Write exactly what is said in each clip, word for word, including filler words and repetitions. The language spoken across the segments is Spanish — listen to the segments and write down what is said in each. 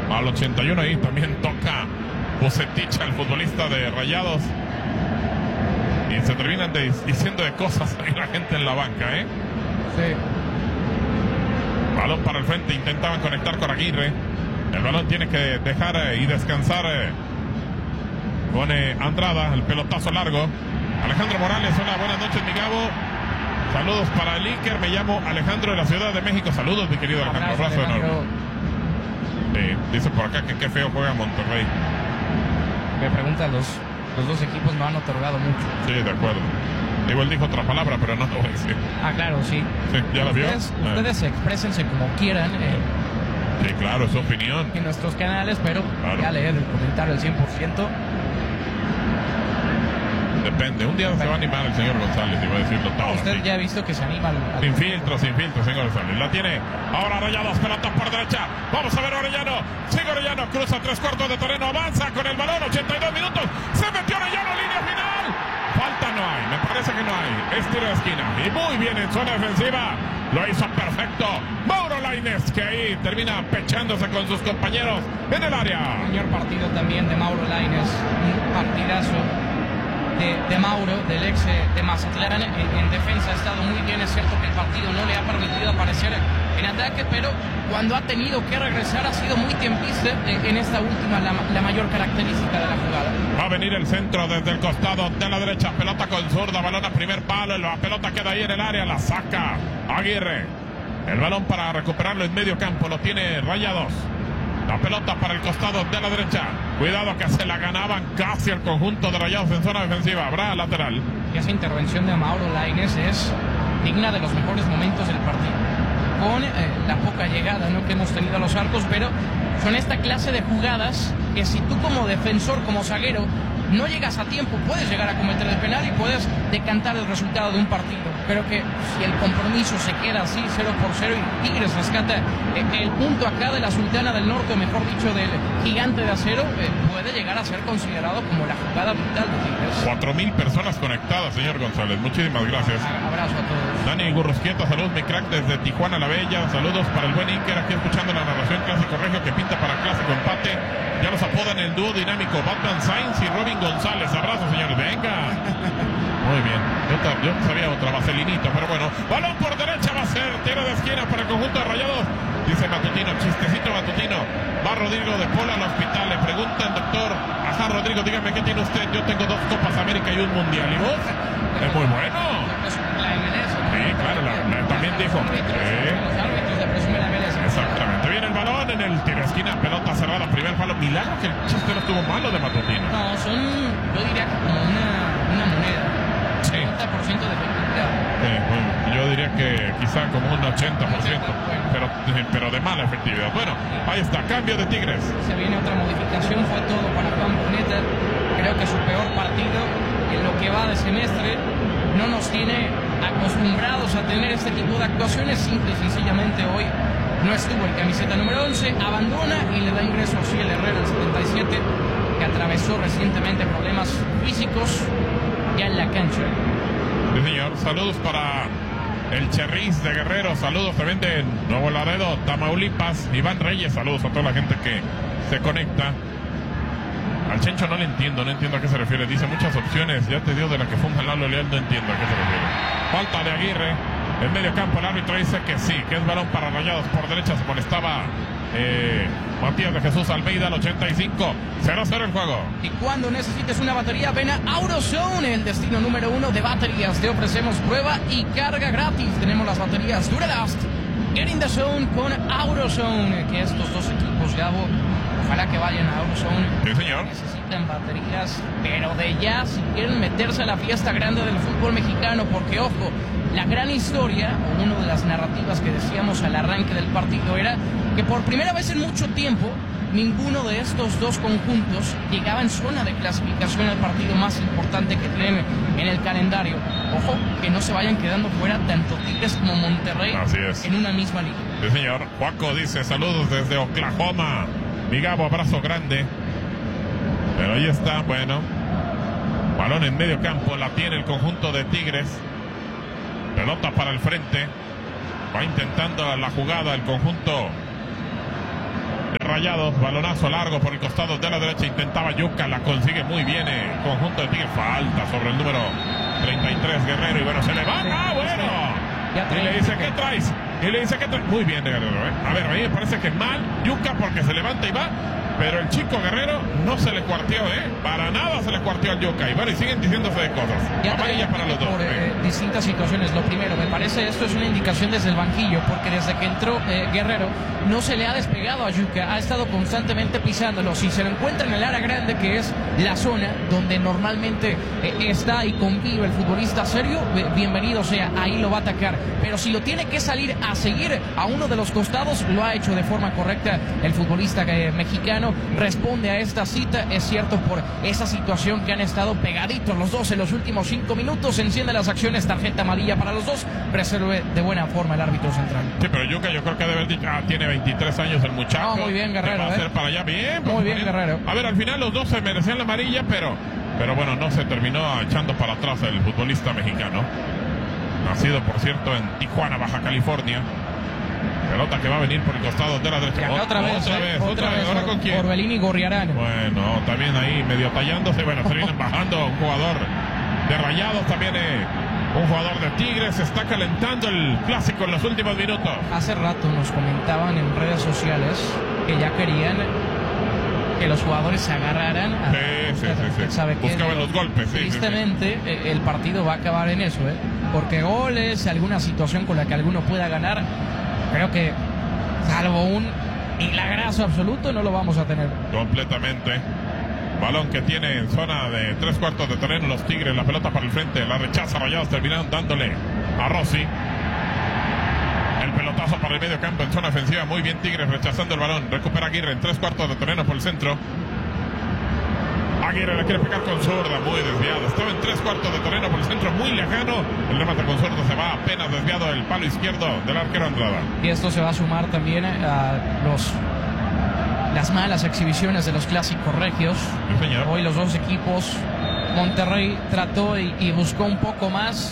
Al ochenta y uno ahí también toca Bucetich, el futbolista de Rayados. Y se terminan de, diciendo de cosas ahí la gente en la banca, ¿eh? Sí. Balón para el frente, intentaban conectar con Aguirre. El balón tiene que dejar eh, y descansar eh, con eh, Andrada, el pelotazo largo. Alejandro Morales, hola, buenas noches, mi Gabo. Saludos para el Iker, me llamo Alejandro de la Ciudad de México. Saludos, mi querido Alejandro. Abrazo enorme. Sí, dice por acá que qué feo juega Monterrey. Me preguntan, los, los dos equipos no han otorgado mucho. Sí, de acuerdo. Igual dijo otra palabra, pero no lo voy a decir. Ah, claro, sí. Sí, ¿ya la vio? Ustedes, Ah. ustedes exprésense como quieran eh, Sí, claro, es su opinión. en nuestros canales, pero Claro. ya leer el comentario al cien por ciento. Depende. Un día se va a animar el señor González y va a decirlo todo. Usted así. ya ha visto que se anima al... al- Sin filtro, sin filtro, señor González. La tiene ahora Rayados, pelota por derecha. Vamos a ver Orellano. Sigue Orellano, cruza tres cuartos de terreno, avanza con el balón, ochenta y dos minutos. Se metió Orellano, línea final. Falta no hay, me parece que no hay. Es tiro de esquina. Y muy bien en zona defensiva. Lo hizo perfecto Mauro Lainez, que ahí termina pechándose con sus compañeros en el área. Señor partido también de Mauro Lainez, un partidazo de, de Mauro, del ex eh, de Mazatlán. En, en defensa ha estado muy bien. Es cierto que el partido no le ha permitido aparecer en ataque, pero cuando ha tenido que regresar ha sido muy tiempista eh, en esta última, la, la mayor característica de la jugada. Va a venir el centro desde el costado de la derecha. Pelota con zurda, balón a primer palo. La pelota queda ahí en el área, la saca Aguirre. El balón para recuperarlo en medio campo lo tiene Rayados. La pelota para el costado de la derecha. Cuidado que se la ganaban casi el conjunto de Rayados en zona defensiva. Habrá lateral. Y esa intervención de Mauro Lainez es digna de los mejores momentos del partido. Con eh, la poca llegada, ¿no?, que hemos tenido a los arcos, pero son esta clase de jugadas que si tú como defensor, como zaguero, no llegas a tiempo, puedes llegar a cometer el penal y puedes decantar el resultado de un partido. Creo que si el compromiso se queda así, cero por cero, y Tigres rescata eh, el punto acá de la Sultana del Norte, o mejor dicho, del Gigante de Acero, eh, puede llegar a ser considerado como la jugada vital de Tigres. Cuatro mil personas conectadas, señor González. Muchísimas gracias. Abrazo a todos. Dani Gurrusquieta, saludos mi crack desde Tijuana la Bella. Saludos para el buen Iker, aquí escuchando la narración Clásico Regio que pinta para Clásico Empate. Ya los apodan el dúo dinámico Batman Sainz y Robin González. Abrazo, señores. Venga. Muy bien. Yo, ta- yo sabía otra, vaselinito, pero bueno. Balón por derecha va a ser tiro de esquina para el conjunto de Rayados. Dice Matutino, chistecito Matutino. Va Rodrigo de Pola al hospital. Le pregunta el doctor, ajá, Rodrigo, dígame qué tiene usted. Yo tengo dos Copas América y un Mundial. ¿Y vos? Es muy bueno. La M L S. Sí, claro, la- la- también dijo. Sí. Los árbitros le presumen la M L S. Exactamente. Viene el balón en el tiro de esquina, pelota cerrada, primer palo. Milagro que el chiste no estuvo malo de Matutino. No, son, yo diría que como una, una moneda. Sí. cincuenta por ciento de efectividad. Sí, bueno, yo diría que quizá como un ochenta por ciento, pero, pero de mala efectividad. Bueno, ahí está, cambio de Tigres. Se viene otra modificación, fue todo para Juan Boneta. Creo que su peor partido en lo que va de semestre. No nos tiene acostumbrados a tener este tipo de actuaciones. Simple y sencillamente hoy no estuvo el camiseta número once, abandona y le da ingreso a Ociel Herrera, el setenta y siete, que atravesó recientemente problemas físicos ya en la cancha. Sí, señor. Saludos para el Cherris de Guerrero. Saludos también de Nuevo Laredo, Tamaulipas. Iván Reyes, saludos a toda la gente que se conecta. Al Chencho no le entiendo, no entiendo a qué se refiere. Dice muchas opciones, ya te dio de la que funda Lalo Leal, no entiendo a qué se refiere. Falta de Aguirre. En medio campo el árbitro dice que sí, que es balón para Rayados. Por derecha se molestaba eh, Matías de Jesús Almeida al ochenta y cinco. cero cero el juego. Y cuando necesites una batería, ven a AutoZone, el destino número uno de baterías. Te ofrecemos prueba y carga gratis. Tenemos las baterías Duralast, Get in the Zone con AutoZone. Que estos dos equipos, Gabo, ojalá que vayan a AutoZone. Sí, señor. Necesitan baterías, pero de ya, si quieren meterse a la fiesta grande del fútbol mexicano, porque ojo, la gran historia, o una de las narrativas que decíamos al arranque del partido, era que por primera vez en mucho tiempo ninguno de estos dos conjuntos llegaba en zona de clasificación al partido más importante que tienen en el calendario. Ojo, que no se vayan quedando fuera tanto Tigres como Monterrey. Así es. En una misma liga. Sí, señor. Juaco dice saludos desde Oklahoma. Mi Gabo, abrazo grande. Pero ahí está, bueno. Balón en medio campo, la tiene el conjunto de Tigres. Pelota para el frente. Va intentando la jugada el conjunto de Rayados. Balonazo largo por el costado de la derecha. Intentaba Yuca, la consigue muy bien. El conjunto de Tigres. Falta sobre el número treinta y tres, Guerrero. Y bueno, se le va. ¡Ah, bueno! Y le dice, ¿qué traes? Y le dice, ¿qué traes? Muy bien, Guerrero, ¿eh? A ver, a mí me parece que mal Yuca porque se levanta y va. Pero el chico Guerrero no se le cuarteó, ¿eh? Para nada se le cuarteó al Yuca. Y bueno, y siguen diciéndose de cosas. Amarilla para los dos. Por eh, distintas situaciones. Lo primero, me parece esto es una indicación desde el banquillo, porque desde que entró eh, Guerrero no se le ha despegado a Yuca. Ha estado constantemente pisándolo. Si se lo encuentra en el área grande, que es la zona donde normalmente eh, está y convive el futbolista serio, eh, bienvenido sea, ahí lo va a atacar. Pero si lo tiene que salir a seguir a uno de los costados, lo ha hecho de forma correcta el futbolista eh, mexicano. Responde a esta cita, es cierto, por esa situación que han estado pegaditos los dos en los últimos cinco minutos. Enciende las acciones, tarjeta amarilla para los dos. Resuelve de buena forma el árbitro central. Sí, pero Yuca yo creo que debe haber dicho, ah, tiene veintitrés años el muchacho. No, muy bien, Guerrero. Va a eh. hacer para allá bien. Muy bien, Guerrero. A ver, al final los dos se merecían la amarilla, pero, pero bueno, no se terminó echando para atrás el futbolista mexicano. Nacido, por cierto, en Tijuana, Baja California. Pelota que va a venir por el costado de la derecha. Acá otra vez, otra eh, vez, otra otra vez. vez. ¿Ahora con quién? Orbelín y Gorriarán. Bueno, también ahí medio tallándose. Bueno, se vienen bajando un jugador de Rayados. También eh, un jugador de Tigres. Se está calentando el clásico en los últimos minutos. Hace rato nos comentaban en redes sociales que ya querían que los jugadores se agarraran. A, sí, sí, sí, sí. ¿Sabe Buscaban qué? los golpes. Sí, Tristemente, sí, sí. el partido va a acabar en eso, ¿eh? Porque goles, alguna situación con la que alguno pueda ganar, creo que salvo un milagrazo absoluto no lo vamos a tener. Completamente. Balón que tiene en zona de tres cuartos de terreno los Tigres. La pelota para el frente. La rechaza Rayados. Terminaron dándole a Rossi. El pelotazo para el medio campo en zona ofensiva. Muy bien Tigres rechazando el balón. Recupera Aguirre en tres cuartos de terreno por el centro. Aguirre la quiere pegar con zurda, muy desviado. Estaba en tres cuartos de terreno por el centro, muy lejano. El remate con zurda se va apenas desviado del palo izquierdo del arquero Andrada. Y esto se va a sumar también a los las malas exhibiciones de los clásicos regios. Sí, señor. Hoy los dos equipos, Monterrey trató y, y buscó un poco más.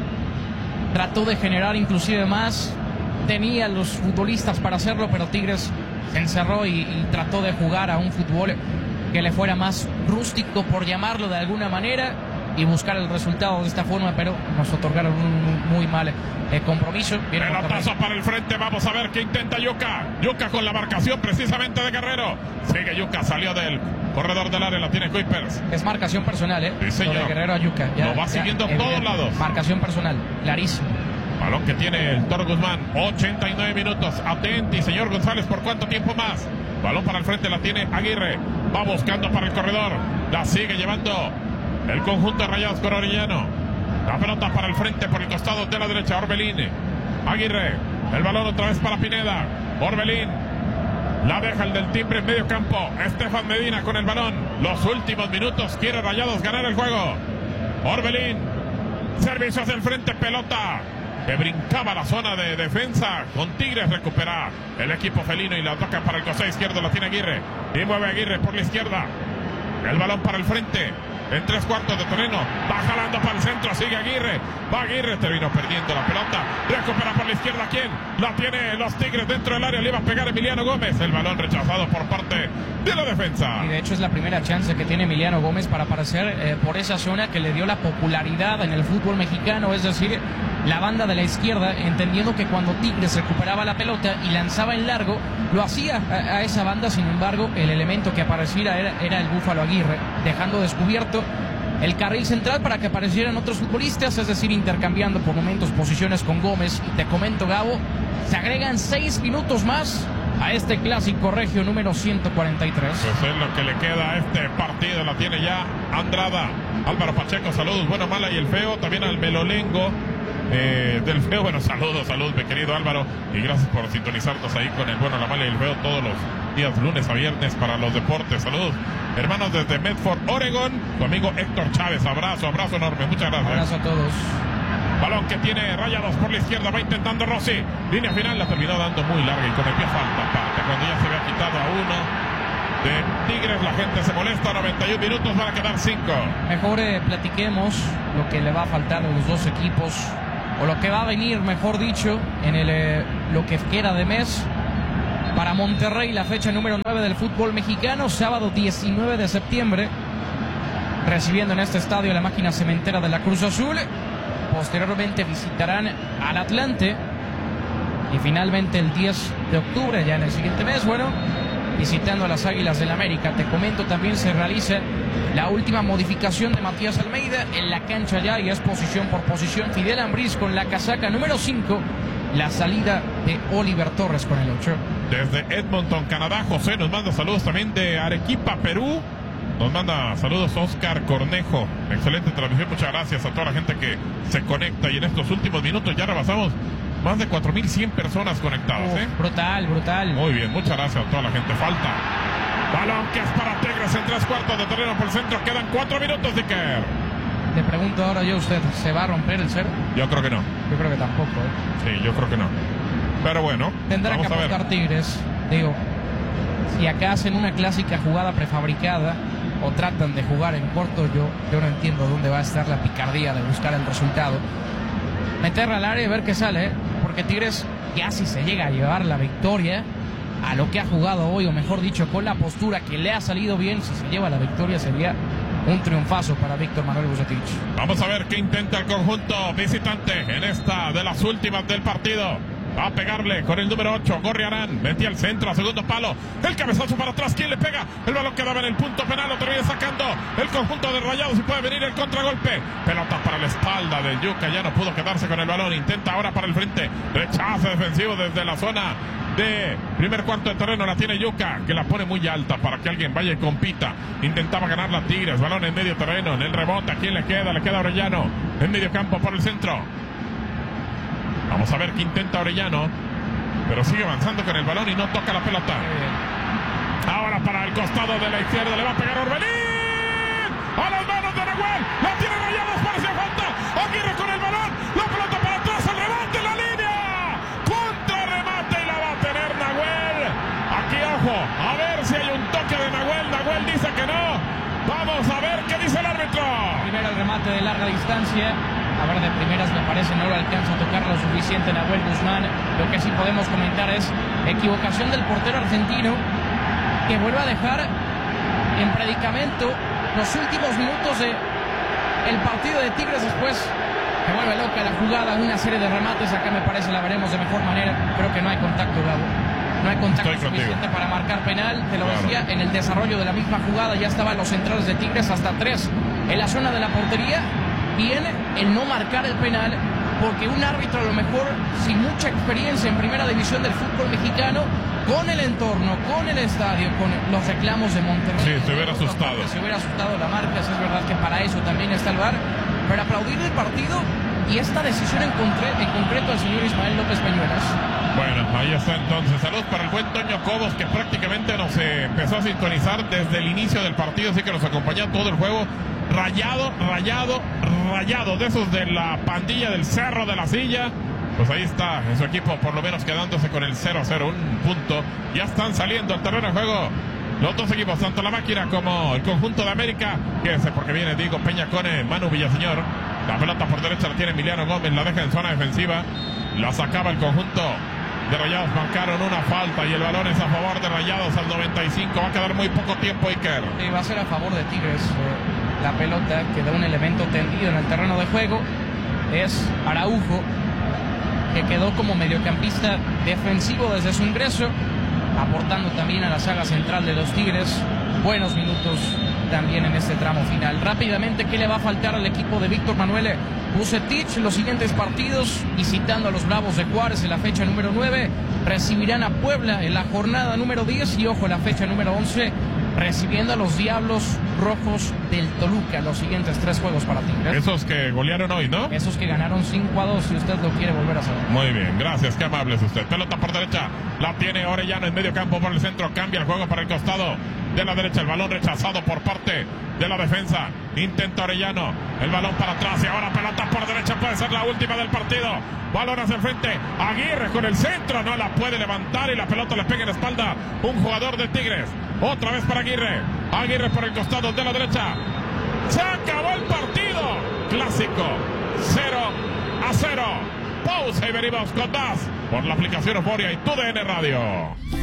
Trató de generar inclusive más. Tenía los futbolistas para hacerlo, pero Tigres se encerró y, y trató de jugar a un fútbol que le fuera más rústico, por llamarlo de alguna manera, y buscar el resultado de esta forma, pero nos otorgaron un muy mal eh, compromiso. Pelotazo para el frente, vamos a ver qué intenta Yuca. Yuca con la marcación precisamente de Guerrero. Sigue Yuca, salió del corredor del área, la tiene Kuipers. Es marcación personal, ¿eh? Sí, señor. Lo de Guerrero a Yuca. Ya, lo va siguiendo ya, a todos lados. Marcación personal, clarísimo. Balón que tiene el Toro Guzmán, ochenta y nueve minutos. Atenti, señor González, ¿por cuánto tiempo más? Balón para el frente, la tiene Aguirre. Va buscando para el corredor. La sigue llevando el conjunto de Rayados con Orellano. La pelota para el frente, por el costado de la derecha, Orbelín. Aguirre, el balón otra vez para Pineda. Orbelín, la deja el del timbre en medio campo. Estefan Medina con el balón. Los últimos minutos, quiere Rayados ganar el juego. Orbelín, servicio hacia el frente, pelota que brincaba la zona de defensa. Con Tigres recupera el equipo felino y la toca para el costado izquierdo, la tiene Aguirre y mueve Aguirre por la izquierda. El balón para el frente en tres cuartos de terreno, va jalando para el centro, sigue Aguirre, va Aguirre, terminó perdiendo la pelota, recupera por la izquierda. ¿Quién? La tiene los Tigres dentro del área, le iba a pegar Emiliano Gómez, el balón rechazado por parte de la defensa. Y de hecho es la primera chance que tiene Emiliano Gómez para aparecer eh, por esa zona que le dio la popularidad en el fútbol mexicano, es decir, la banda de la izquierda, entendiendo que cuando Tigres recuperaba la pelota y lanzaba en largo, lo hacía a, a esa banda. Sin embargo, el elemento que apareciera era, era el Búfalo Aguirre, dejando descubierto el carril central para que aparecieran otros futbolistas, es decir, intercambiando por momentos posiciones con Gómez. Y te comento, Gabo, se agregan seis minutos más a este clásico regio número ciento cuarenta y tres. Pues es lo que le queda a este partido, la tiene ya Andrada. Álvaro Pacheco, saludos, bueno, mala y el feo, también al Melolengo. Eh, del feo, bueno, saludos, saludos, mi querido Álvaro, y gracias por sintonizarnos ahí con el bueno, la mala y el feo todos los días, lunes a viernes, para los deportes. Saludos, hermanos, desde Medford, Oregon, tu amigo Héctor Chávez. Abrazo, abrazo enorme, muchas gracias. Abrazo a todos. Balón que tiene Rayados por la izquierda, va intentando Rossi, línea final, la terminó dando muy larga y cometió falta, parte cuando ya se había quitado a uno de Tigres. La gente se molesta, noventa y un minutos, van a quedar cinco. Mejor eh, platiquemos lo que le va a faltar a los dos equipos, o lo que va a venir, mejor dicho, en el eh, lo que queda de mes. para Monterrey, la fecha número nueve del fútbol mexicano, sábado diecinueve de septiembre, recibiendo en este estadio la máquina cementera de la Cruz Azul. Posteriormente visitarán al Atlante y finalmente el diez de octubre, ya en el siguiente mes, bueno, visitando a las Águilas del América. Te comento, también se realiza la última modificación de Matías Almeida en la cancha ya, y es posición por posición. Fidel Ambriz con la casaca número cinco, la salida de Oliver Torres con el ocho. Desde Edmonton, Canadá, José nos manda saludos también de Arequipa, Perú. Nos manda saludos Oscar Cornejo. Excelente transmisión, muchas gracias a toda la gente que se conecta. Y en estos últimos minutos ya rebasamos más de cuatro mil cien personas conectadas. Uf, ¿eh? Brutal, brutal. Muy bien, muchas gracias a toda la gente. Falta balón que es para Tigres en tres cuartos de terreno por el centro. Quedan cuatro minutos de Iker. Le pregunto ahora yo a usted, ¿se va a romper el cero? Yo creo que no. Yo creo que tampoco, ¿eh? Sí, yo creo que no. Pero bueno, tendrá vamos que a ver. apostar Tigres. Digo, si acá hacen una clásica jugada prefabricada o tratan de jugar en corto, yo, yo no entiendo dónde va a estar la picardía de buscar el resultado. Meterla al área y ver qué sale, ¿eh? Porque Tigres, ya si se llega a llevar la victoria a lo que ha jugado hoy, o mejor dicho, con la postura que le ha salido bien, si se lleva la victoria sería un triunfazo para Víctor Manuel Vucetich. Vamos a ver qué intenta el conjunto visitante en esta de las últimas del partido. Va a pegarle con el número ocho, Gorriarán. Metía al centro, a segundo palo. El cabezazo para atrás. ¿Quién le pega? El balón quedaba en el punto penal. Lo termina sacando el conjunto de Rayados. Y puede venir el contragolpe. Pelota para la espalda del Yuca. Ya no pudo quedarse con el balón. Intenta ahora para el frente. Rechazo defensivo desde la zona de primer cuarto de terreno. La tiene Yuca, que la pone muy alta para que alguien vaya y compita. Intentaba ganar la Tigres. Balón en medio terreno. En el rebote. ¿A quién le queda? Le queda Orellano. En medio campo por el centro. Vamos a ver qué intenta Orellano, pero sigue avanzando con el balón y no toca la pelota. Ahora para el costado de la izquierda, le va a pegar Orbelín. A las manos de Nahuel. La tiene Rayados, parece falta. Aguirre con el balón. La pelota para atrás, el remate en la línea. Contra remate y la va a tener Nahuel. Aquí, ojo, a ver si hay un toque de Nahuel. Nahuel dice que no. Vamos a ver qué dice el árbitro. Primero el remate de larga distancia. A ver, de primeras me parece no lo alcanza a tocar lo suficiente Nahuel Guzmán. Lo que sí podemos comentar es equivocación del portero argentino, que vuelve a dejar en predicamento los últimos minutos de el partido de Tigres. Después se vuelve loca la jugada, una serie de remates. Acá me parece la veremos de mejor manera. Creo que no hay contacto, Gabo. No hay contacto Estoy suficiente contigo. para marcar penal. Te lo Claro. decía, en el desarrollo de la misma jugada ya estaban los centrales de Tigres, hasta tres en la zona de la portería. Viene el no marcar el penal, porque un árbitro a lo mejor sin mucha experiencia en primera división del fútbol mexicano, con el entorno, con el estadio, con los reclamos de Monterrey, Sí, se hubiera asustado. Se hubiera asustado la marca. Es verdad que para eso también está el V A R, pero aplaudir el partido y esta decisión en, concre- en concreto al señor Ismael López Peñuelas. Bueno, ahí está entonces. Saludos para el buen Toño Cobos, que prácticamente nos eh, empezó a sintonizar desde el inicio del partido, así que nos acompañó todo el juego. Rayado, rayado, rayado, de esos de la pandilla del Cerro de la Silla. Pues ahí está en su equipo, por lo menos quedándose con el cero a cero, un punto. Ya están saliendo al terreno de juego los dos equipos, tanto la máquina como el conjunto de América. Quédense porque viene Diego Peña con eh, Manu Villaseñor. La pelota por derecha la tiene Emiliano Gómez, la deja en zona defensiva. La sacaba el conjunto de Rayados, marcaron una falta y el balón es a favor de Rayados al noventa y cinco. Va a quedar muy poco tiempo, Iker. Sí, va a ser a favor de Tigres. Eh, la pelota que da un elemento tendido en el terreno de juego es Araujo, que quedó como mediocampista defensivo desde su ingreso, aportando también a la saga central de los Tigres. Buenos minutos también en este tramo final. Rápidamente, ¿qué le va a faltar al equipo de Víctor Manuel Vucetich? Los siguientes partidos: visitando a los Bravos de Juárez en la fecha número nueve, recibirán a Puebla en la jornada número diez y, ojo, en la fecha número once, recibiendo a los Diablos Rojos del Toluca. Los siguientes tres juegos para Tigres. Esos que golearon hoy, ¿no? Esos que ganaron cinco a dos, si usted lo quiere volver a saber. Muy bien, gracias, qué amable es usted. Pelota por derecha, la tiene Orellano en medio campo por el centro, cambia el juego para el costado de la derecha, el balón rechazado por parte de la defensa. Intenta Orellano, el balón para atrás y ahora pelota por derecha, puede ser la última del partido. Balón hacia el frente, Aguirre con el centro, no la puede levantar y la pelota le pega en la espalda un jugador de Tigres. Otra vez para Aguirre, Aguirre por el costado de la derecha. Se acabó el partido. Clásico, cero a cero. Pausa y venimos con más por la aplicación Euforia y tu D N Radio.